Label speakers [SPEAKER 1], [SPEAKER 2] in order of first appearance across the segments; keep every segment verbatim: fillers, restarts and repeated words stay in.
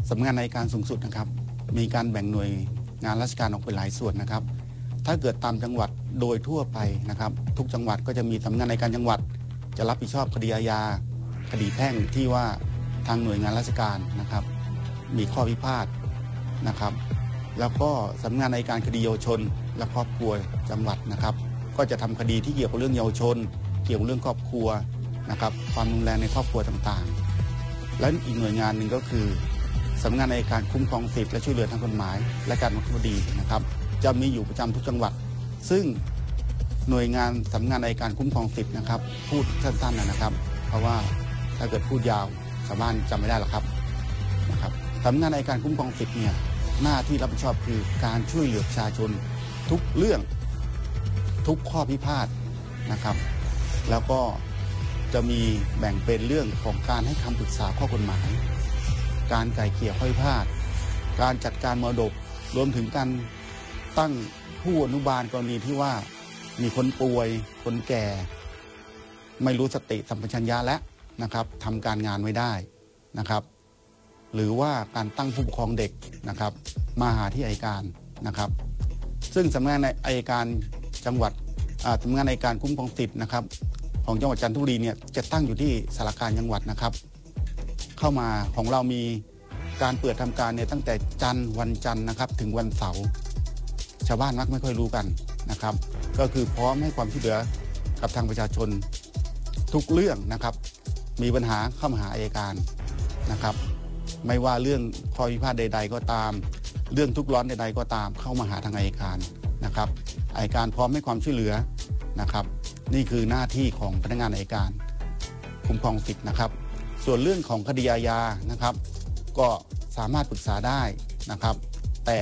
[SPEAKER 1] สำนักงานอัยการสูงสุดนะครับมีการแบ่งหน่วยงานราชการออกเป็นหลายส่วนนะครับถ้าเกิดตามจังหวัดโดยทั่วไปนะครับทุกจังหวัดก็จะมีสำนักงานอัยการจังหวัดจะรับผิดชอบคดีอาญาคดีแพ่งที่ว่าทางหน่วยงานราชการนะครับมีข้อพิพาทนะครับแล้วก็สำนักงานอัยการคดีเยาวชนและครอบครัวจังหวัดนะครับก็จะทำคดีที่เกี่ยวกับเรื่องเยาวชนเกี่ยวกับเรื่องครอบครัวนะครับความรุนแรงในครอบครัวต่างๆและอีกหน่วยงานหนึ่งก็คือสำนักงานอัยการคุ้มครองสิทธิและช่วยเหลือทางกฎหมายและการบังคับคดีนะครับจะมีอยู่ประจำทุกจังหวัดซึ่งหน่วยงานสำนักงานอัยการคุ้มครองสิทธินะครับพูดสั้นๆนะครับเพราะว่าถ้าเกิดพูดยาวชาวบ้านจำไม่ได้หรอกครับนะครับสำนักงานอัยการคุ้มครองสิทธิเนี่ยหน้าที่รับผิดชอบคือการช่วยเหลือประชาชนทุกเรื่องทุกข้อพิพาทนะครับแล้วก็จะมีแบ่งเป็นเรื่องของการให้คำปรึกษาข้อกฎหมายการไกล่เกลี่ยข้อพิพาทการจัดการมรดกรวมถึงการตั้งผู้อนุบาลกรณีที่ว่ามีคนป่วยคนแก่ไม่รู้สติสัมปชัญญะแล้วนะครับทำการงานไม่ได้นะครับหรือว่าการตั้งผู้ปกครองเด็กนะครับมาหาที่อัยการนะครับซึ่งสำนักงานอัยการจังหวัดสำนักงานอัยการคุ้มครองสิทธินะครับของจังหวัดจันทบุรีเนี่ยจะตั้งอยู่ที่สารกลางจังหวัดนะครับเข้ามาของเรามีการเปิดทำการเนี่ยตั้งแต่จันทร์วันจันทร์นะครับถึงวันเสาร์ชาวบ้านมักไม่ค่อยรู้กันนะครับก็คือพร้อมให้ความช่วยเหลือกับทางประชาชนทุกเรื่องนะครับมีปัญหาเข้ามาหาอัยการนะครับไม่ว่าเรื่องข้อพิพาทใดๆก็ตามเรื่องทุกข์ร้อนใดๆก็ตามเข้ามาหาทางอัยการนะครับอัยการพร้อมให้ความช่วยเหลือนะครับนี่คือหน้าที่ของพนักงานอัยการคุ้มครองสิทธินะครับส่วนเรื่องของคดีอาญานะครับก็สามารถปรึกษาได้นะครับแต่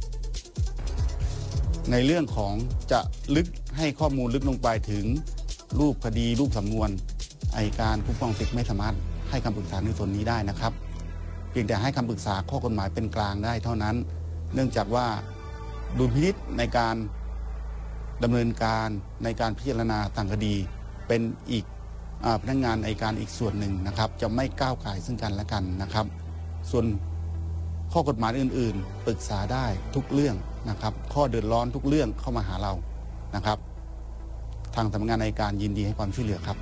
[SPEAKER 1] ในเรื่องของจะลึกให้ข้อมูลลึกลงไปถึงรูปคดีรูปสำนวนอัยการคุ้มครองสิทธิไม่สามารถให้คำปรึกษาในส่วนนี้ได้นะครับเพียงแต่ให้คำปรึกษาข้อกฎหมายเป็นกลางได้เท่านั้นเนื่องจากว่าดุลพินิจในการดำเนินการในการพิจารณาต่างคดีเป็นอีกพนักงานอัยการอีกส่วนหนึ่งนะครับจะไม่ก้าวไก่ซึ่งกันและกันนะครับส่วนข้อกฎหมายอื่นๆปรึกษาได้ทุกเรื่องนะครับข้อเดือดร้อนทุกเรื่องเข้ามาหาเรานะครับทางสำนักงานอัยการยินดีให้ความช่วยเหลือครับ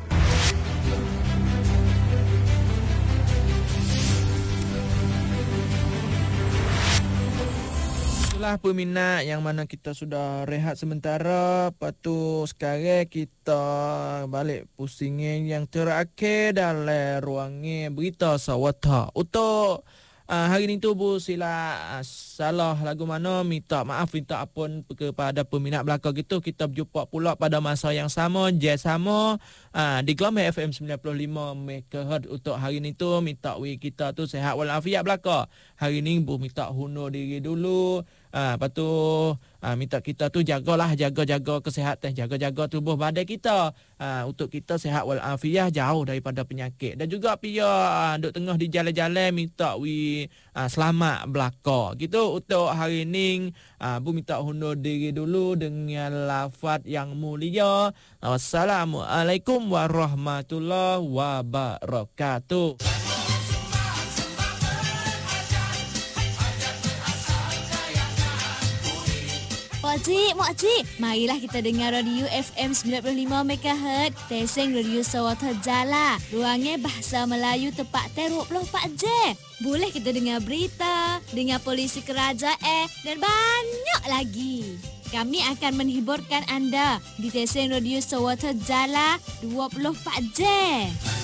[SPEAKER 2] Itulah peminat yang mana kita sudah rehat sementara. Lepas tu sekarang kita balik pusingin yang terakhir dalam ruangnya berita Sawata. Untuk uh, hari ni tu Bu sila uh, salah lagu mana minta maaf, minta ampun kepada peminat belakang gitu. Kita berjumpa pula pada masa yang sama, jam sama uh, di Gelombang F M sembilan puluh lima megahertz. Untuk hari ni tu minta we kita tu sehat walafiat belakang. Hari ni Bu minta hundur diri dulu. Ah, lepas tu ah, minta kita tu jagalah, jaga-jaga kesihatan, jaga-jaga tubuh badan kita. Ah, untuk kita sihat walafiat, jauh daripada penyakit. Dan juga pia ah, duk tengah di jalan-jalan minta we ah, selamat belaka. Gitu untuk hari ni ah, Bu minta hundur diri dulu dengan lafaz yang mulia. Wassalamualaikum warahmatullahi wabarakatuh.
[SPEAKER 3] Makcik, makcik, marilah kita dengar radio F M sembilan puluh lima megahertz, Teseng Radio Sawata Jala. Ruangnya bahasa Melayu tepat dua puluh empat jam. Boleh kita dengar berita, dengar polisi kerajaan dan banyak lagi. Kami akan menghiburkan anda di Teseng Radio Sawata Jala dua puluh empat jam.